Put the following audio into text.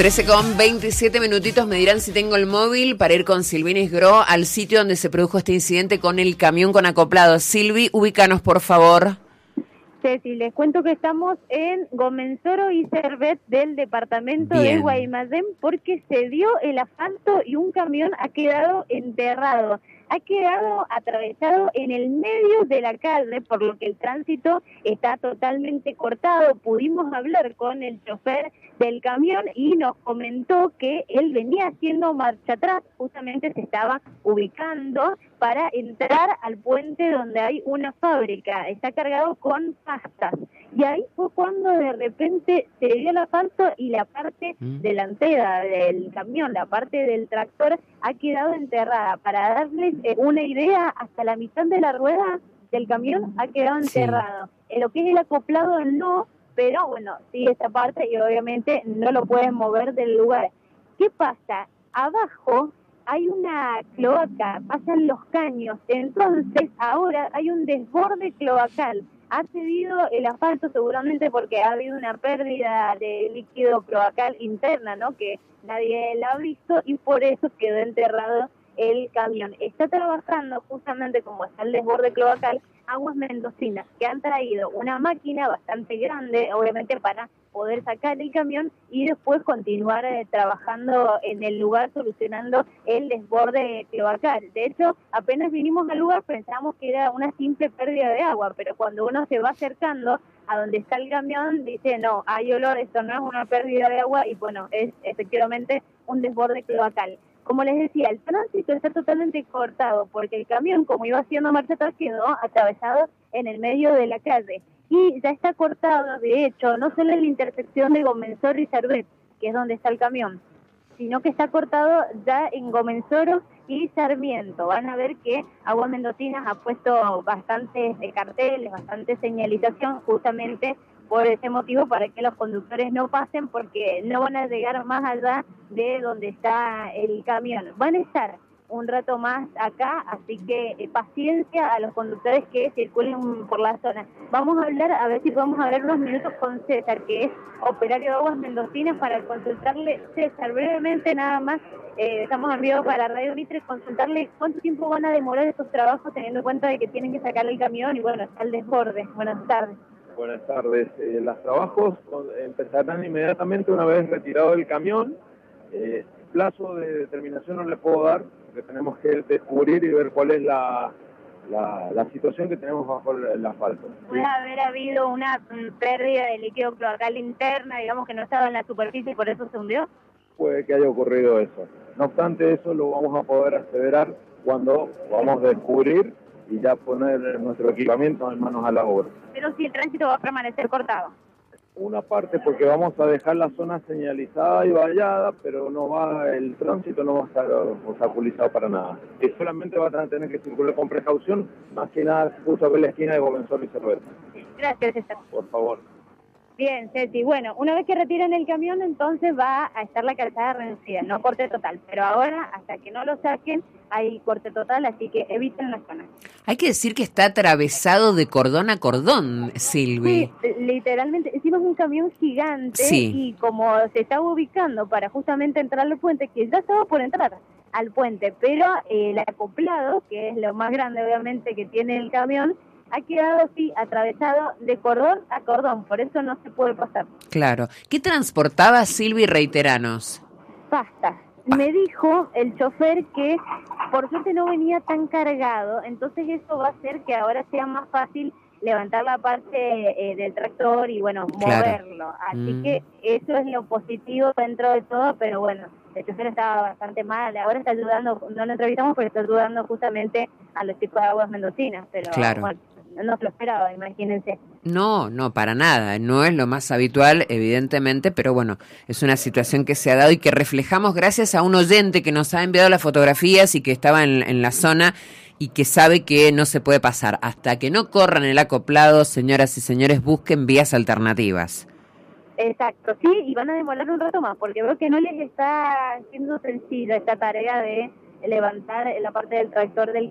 13:27 minutitos, me dirán si tengo el móvil para ir con Silvina Isgró al sitio donde se produjo este incidente con el camión con acoplado. Silvi, ubícanos por favor. Ceci, les cuento que estamos en Gomensoro y Servet del departamento de Guaymallén porque se dio el asfalto y un camión ha quedado enterrado. Ha quedado atravesado en el medio de la calle, por lo que el tránsito está totalmente cortado. Pudimos hablar con el chofer del camión y nos comentó que él venía haciendo marcha atrás, justamente se estaba ubicando para entrar al puente donde hay una fábrica. Está cargado con pastas. Y ahí fue cuando de repente se dio el asfalto y la parte delantera del camión, la parte del tractor, ha quedado enterrada. Para darles una idea, hasta la mitad de la rueda del camión ha quedado enterrado. En lo que es el acoplado no, pero bueno, sí esta parte y obviamente no lo pueden mover del lugar. ¿Qué pasa? Abajo hay una cloaca, pasan los caños, entonces ahora hay un desborde cloacal. Ha cedido el asfalto seguramente porque ha habido una pérdida de líquido cloacal interna, ¿no? Que nadie la ha visto y por eso quedó enterrado el camión. Está trabajando justamente como está el desborde cloacal Aguas Mendocinas, que han traído una máquina bastante grande, obviamente para poder sacar el camión y después continuar trabajando en el lugar solucionando el desborde cloacal. De hecho, apenas vinimos al lugar pensamos que era una simple pérdida de agua, pero cuando uno se va acercando a donde está el camión, dice, no, hay olor, esto no es una pérdida de agua y bueno, es efectivamente un desborde cloacal. Como les decía, el tránsito está totalmente cortado porque el camión, como iba haciendo marcha atrás, quedó atravesado en el medio de la calle. Y ya está cortado, de hecho, no solo en la intersección de Gomensoro y Servet, que es donde está el camión, sino que está cortado ya en Gomensoro y Sarmiento. Van a ver que Aguas Mendocinas ha puesto bastantes carteles, bastante señalización, justamente por ese motivo, para que los conductores no pasen, porque no van a llegar más allá de donde está el camión. Van a estar un rato más acá, así que paciencia a los conductores que circulen por la zona. Vamos a hablar, a ver si podemos hablar unos minutos con César, que es operario de Aguas Mendocinas, para consultarle, César, brevemente nada más, estamos en vivo para Radio Mitre, consultarle cuánto tiempo van a demorar estos trabajos, teniendo en cuenta de que tienen que sacar el camión y bueno, está el desborde. Buenas tardes. Buenas tardes. Los trabajos empezarán inmediatamente una vez retirado el camión. Plazo de determinación no le puedo dar, porque tenemos que descubrir y ver cuál es la situación que tenemos bajo el asfalto. Puede haber habido una pérdida de líquido cloacal interna, digamos que no estaba en la superficie y por eso se hundió. Puede que haya ocurrido eso. No obstante, eso lo vamos a poder aseverar cuando vamos a descubrir y ya poner nuestro equipamiento en manos a la obra. Pero si el tránsito va a permanecer cortado. Una parte porque vamos a dejar la zona señalizada y vallada, pero el tránsito no va a estar obstaculizado para nada. Y solamente va a tener que circular con precaución, más que nada justo a ver la esquina de Gomensoro y Servet. Gracias, César. Por favor. Bien, Ceci. Bueno, una vez que retiren el camión, entonces va a estar la calzada reducida, no corte total. Pero ahora, hasta que no lo saquen, hay corte total, así que eviten la zona. Hay que decir que está atravesado de cordón a cordón, Silvi. Sí, literalmente. Encima es un camión gigante y como se estaba ubicando para justamente entrar al puente, que ya estaba por entrar al puente, pero el acoplado, que es lo más grande obviamente que tiene el camión, ha quedado así, atravesado de cordón a cordón, por eso no se puede pasar. Claro. ¿Qué transportaba Silvi, reiteranos? Pastas. Me dijo el chofer que por suerte no venía tan cargado, entonces eso va a hacer que ahora sea más fácil levantar la parte del tractor y bueno, moverlo. Así que eso es lo positivo dentro de todo, pero bueno, el chofer estaba bastante mal, ahora está ayudando, no lo entrevistamos, pero está ayudando justamente a los chicos de Aguas Mendocinas, pero bueno, no se lo esperaba, imagínense. No, para nada, no es lo más habitual, evidentemente, pero bueno, es una situación que se ha dado y que reflejamos gracias a un oyente que nos ha enviado las fotografías y que estaba en la zona y que sabe que no se puede pasar. Hasta que no corran el acoplado, señoras y señores, busquen vías alternativas. Exacto, sí, y van a demorar un rato más, porque veo que no les está siendo sencilla esta tarea de levantar la parte del tractor del